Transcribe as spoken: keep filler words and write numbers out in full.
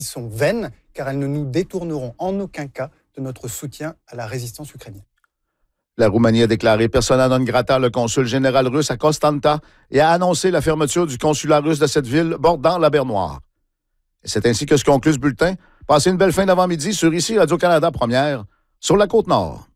sont vaines, car elles ne nous détourneront en aucun cas de notre soutien à la résistance ukrainienne. La Roumanie a déclaré persona non grata le consul général russe à Constanta et a annoncé la fermeture du consulat russe de cette ville bordant la mer Noire. Et c'est ainsi que se conclut ce bulletin. Passez une belle fin d'avant-midi sur ici Radio-Canada Première, sur la Côte-Nord.